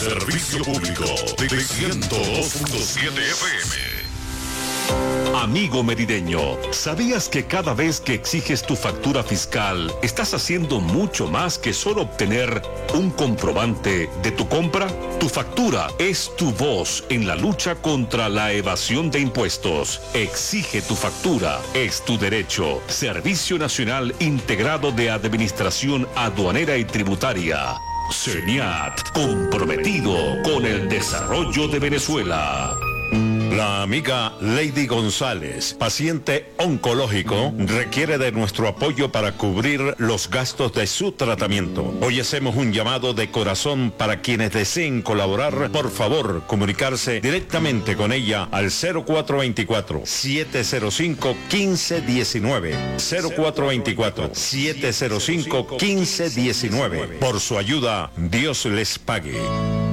Servicio público de 102.7 FM. Amigo merideño, ¿sabías que cada vez que exiges tu factura fiscal, estás haciendo mucho más que solo obtener un comprobante de tu compra? Tu factura es tu voz en la lucha contra la evasión de impuestos. Exige tu factura, es tu derecho. Servicio Nacional Integrado de Administración Aduanera y Tributaria. SENIAT, comprometido con el desarrollo de Venezuela. La amiga Lady González, paciente oncológico, requiere de nuestro apoyo para cubrir los gastos de su tratamiento. Hoy hacemos un llamado de corazón para quienes deseen colaborar. Por favor, comunicarse directamente con ella al 0424-705-1519. 0424-705-1519. Por su ayuda, Dios les pague.